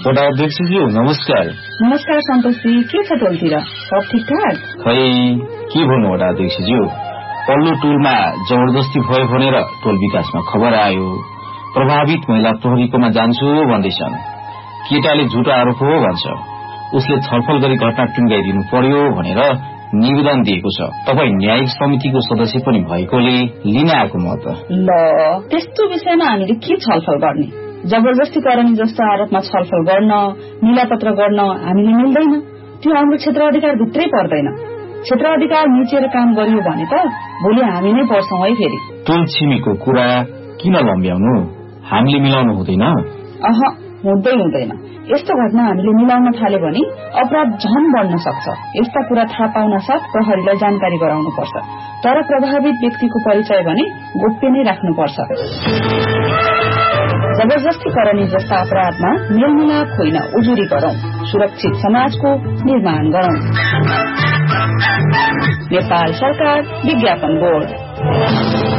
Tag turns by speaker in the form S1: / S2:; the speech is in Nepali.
S1: वडा अध्यक्षज्यू नमस्कार।
S2: नमस्कार सन्तोषजी, के छ टोलतिर सब ठिकठाक?
S1: खै के भन्नु वडा अध्यक्षज्यू, पल्लो टोलमा जबरजस्ती भयो भनेर टोल विकासमा खबर आयो। प्रभावित महिला प्रहरीकोमा जान्छु भन्दैछन्। केटाले झुटो आरोप हो भन्छ। उसले छलफल गरी घटना टुंगाइदिनु पर्यो भनेर निवेदन दिएको छ। तपाई न्यायिक समितिको सदस्य पनि भएकोले लिन आएको म त।
S2: ल, त्यस्तो विषयमा हामीले के छलफल गर्ने? जबरजस्तीकरण जस्तो आरोपमा छलफल गर्न, मिलापत्र गर्न हामीले मिल्दैन। त्यो हाम्रो क्षेत्र अधिकार भित्रै पर्दैन। क्षेत्र अधिकार मिचेर काम गरियो भने त भोलि हामी नै पर्छौं है फेरि।
S1: टोल छिमेको कुरा किन लम्ब्याउनु? हामीले मिलाउनु हुँदैन?
S2: हुँदैन। यस्तो घटना हामीले मिलाउन थाल्यो भने अपराध झन बढ्न सक्छ। यस्ता कुरा थाहा पाउन साथ प्रहरीलाई जानकारी गराउनु पर्छ। तर प्रभावित व्यक्तिको परिचय भने गोप्य नै राख्नुपर्छ। जबरजस्तीकरण जस्ता अपराधमा मेलमिलाप होइन, उजुरी गरौं। सुरक्षित समाजको निर्माण गरौं। नेपाल सरकार विज्ञापन बोर्ड।